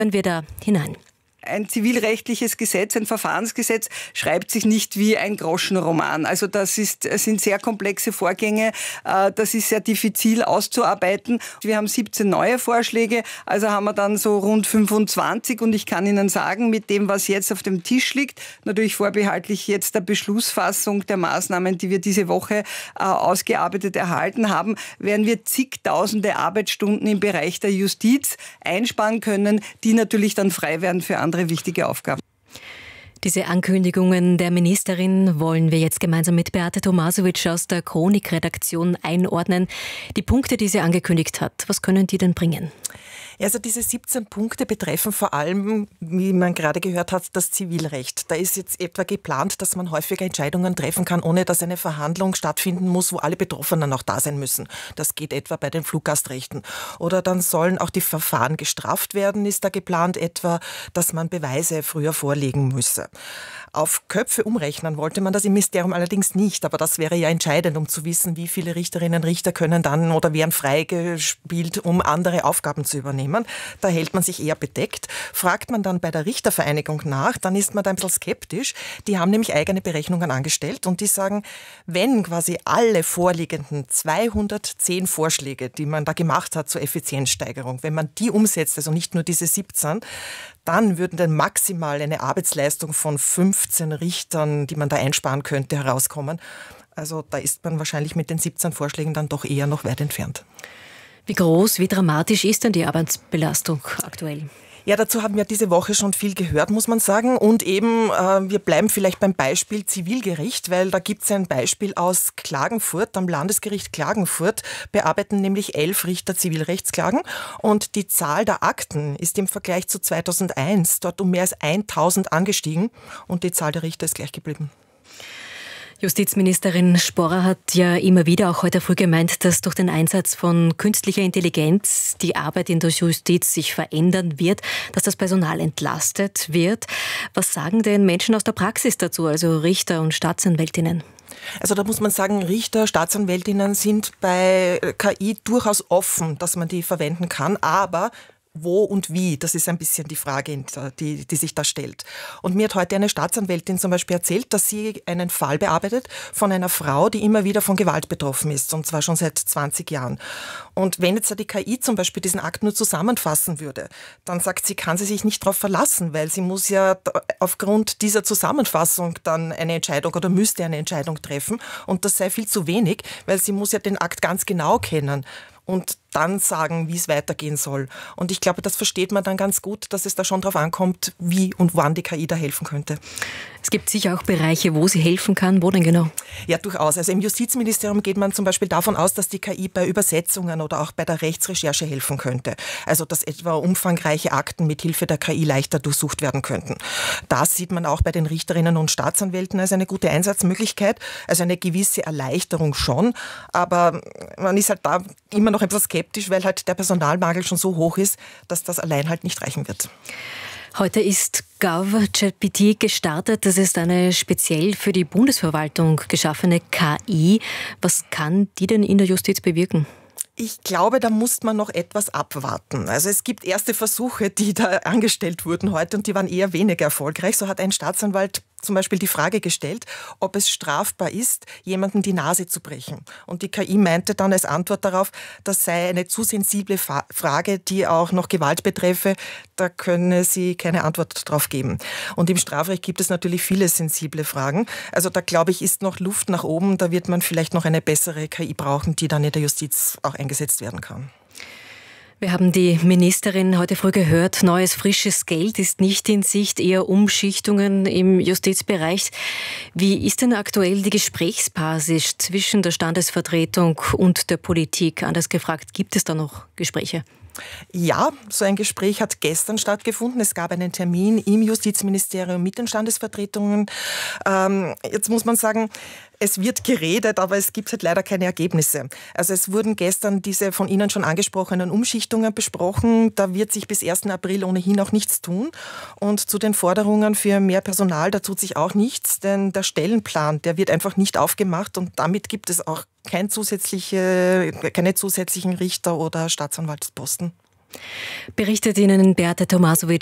Hören wir da hinein. Ein zivilrechtliches Gesetz, ein Verfahrensgesetz schreibt sich nicht wie ein Groschenroman. Also das sind sehr komplexe Vorgänge, das ist sehr diffizil auszuarbeiten. Wir haben 17 neue Vorschläge, also haben wir dann so rund 25 und ich kann Ihnen sagen, mit dem, was jetzt auf dem Tisch liegt, natürlich vorbehaltlich jetzt der Beschlussfassung der Maßnahmen, die wir diese Woche ausgearbeitet erhalten haben, werden wir zigtausende Arbeitsstunden im Bereich der Justiz einsparen können, die natürlich dann frei werden für andere wichtige Aufgaben. Diese Ankündigungen der Ministerin wollen wir jetzt gemeinsam mit Beate Tomasovic aus der Chronik-Redaktion einordnen. Die Punkte, die sie angekündigt hat, was können die denn bringen? Also diese 17 Punkte betreffen vor allem, wie man gerade gehört hat, das Zivilrecht. Da ist jetzt etwa geplant, dass man häufiger Entscheidungen treffen kann, ohne dass eine Verhandlung stattfinden muss, wo alle Betroffenen auch da sein müssen. Das geht etwa bei den Fluggastrechten. Oder dann sollen auch die Verfahren gestrafft werden, ist da geplant etwa, dass man Beweise früher vorlegen müsse. Auf Köpfe umrechnen wollte man das im Ministerium allerdings nicht, aber das wäre ja entscheidend, um zu wissen, wie viele Richterinnen und Richter können dann oder werden freigespielt, um andere Aufgaben zu übernehmen. Da hält man sich eher bedeckt. Fragt man dann bei der Richtervereinigung nach, dann ist man da ein bisschen skeptisch. Die haben nämlich eigene Berechnungen angestellt und die sagen, wenn quasi alle vorliegenden 210 Vorschläge, die man da gemacht hat zur Effizienzsteigerung, wenn man die umsetzt, also nicht nur diese 17, dann würden dann maximal eine Arbeitsleistung von 15 Richtern, die man da einsparen könnte, herauskommen. Also da ist man wahrscheinlich mit den 17 Vorschlägen dann doch eher noch weit entfernt. Wie groß, wie dramatisch ist denn die Arbeitsbelastung aktuell? Ja, dazu haben wir diese Woche schon viel gehört, muss man sagen. Und eben, wir bleiben vielleicht beim Beispiel Zivilgericht, weil da gibt es ein Beispiel aus Klagenfurt. Am Landesgericht Klagenfurt bearbeiten nämlich 11 Richter Zivilrechtsklagen. Und die Zahl der Akten ist im Vergleich zu 2001 dort um mehr als 1000 angestiegen. Und die Zahl der Richter ist gleich geblieben. Justizministerin Sporrer hat ja immer wieder, auch heute früh gemeint, dass durch den Einsatz von künstlicher Intelligenz die Arbeit in der Justiz sich verändern wird, dass das Personal entlastet wird. Was sagen denn Menschen aus der Praxis dazu, also Richter und Staatsanwältinnen? Also da muss man sagen, Richter, Staatsanwältinnen sind bei KI durchaus offen, dass man die verwenden kann, aber wo und wie, das ist ein bisschen die Frage, die sich da stellt. Und mir hat heute eine Staatsanwältin zum Beispiel erzählt, dass sie einen Fall bearbeitet von einer Frau, die immer wieder von Gewalt betroffen ist, und zwar schon seit 20 Jahren. Und wenn jetzt die KI zum Beispiel diesen Akt nur zusammenfassen würde, dann sagt sie, kann sie sich nicht darauf verlassen, weil sie muss ja aufgrund dieser Zusammenfassung dann eine Entscheidung oder müsste eine Entscheidung treffen und das sei viel zu wenig, weil sie muss ja den Akt ganz genau kennen und dann sagen, wie es weitergehen soll. Und ich glaube, das versteht man dann ganz gut, dass es da schon darauf ankommt, wie und wann die KI da helfen könnte. Es gibt sicher auch Bereiche, wo sie helfen kann. Wo denn genau? Ja, durchaus. Also im Justizministerium geht man zum Beispiel davon aus, dass die KI bei Übersetzungen oder auch bei der Rechtsrecherche helfen könnte. Also dass etwa umfangreiche Akten mit Hilfe der KI leichter durchsucht werden könnten. Das sieht man auch bei den Richterinnen und Staatsanwälten als eine gute Einsatzmöglichkeit. Also eine gewisse Erleichterung schon. Aber man ist halt da immer noch etwas skeptisch, weil halt der Personalmangel schon so hoch ist, dass das allein halt nicht reichen wird. Heute ist GovChatGPT gestartet. Das ist eine speziell für die Bundesverwaltung geschaffene KI. Was kann die denn in der Justiz bewirken? Ich glaube, da muss man noch etwas abwarten. Also es gibt erste Versuche, die da angestellt wurden heute und die waren eher weniger erfolgreich. So hat ein Staatsanwalt zum Beispiel die Frage gestellt, ob es strafbar ist, jemandem die Nase zu brechen. Und die KI meinte dann als Antwort darauf, das sei eine zu sensible Frage, die auch noch Gewalt betreffe. Da könne sie keine Antwort drauf geben. Und im Strafrecht gibt es natürlich viele sensible Fragen. Also da glaube ich, ist noch Luft nach oben. Da wird man vielleicht noch eine bessere KI brauchen, die dann in der Justiz auch eingesetzt werden kann. Wir haben die Ministerin heute früh gehört, neues, frisches Geld ist nicht in Sicht, eher Umschichtungen im Justizbereich. Wie ist denn aktuell die Gesprächsbasis zwischen der Standesvertretung und der Politik? Anders gefragt, gibt es da noch Gespräche? Ja, so ein Gespräch hat gestern stattgefunden. Es gab einen Termin im Justizministerium mit den Standesvertretungen. Jetzt muss man sagen, es wird geredet, aber es gibt halt leider keine Ergebnisse. Also es wurden gestern diese von Ihnen schon angesprochenen Umschichtungen besprochen. Da wird sich bis 1. April ohnehin auch nichts tun. Und zu den Forderungen für mehr Personal, da tut sich auch nichts, denn der Stellenplan, der wird einfach nicht aufgemacht und damit gibt es auch keine zusätzlichen Richter- oder Staatsanwaltsposten. Berichtet Ihnen Beate Tomasovic